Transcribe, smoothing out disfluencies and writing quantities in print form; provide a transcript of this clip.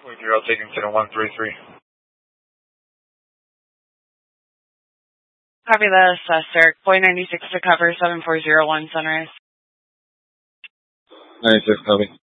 I'll take incident 133. Copy this, sir. Point 96 to cover 7401 Sunrise. 96, copy.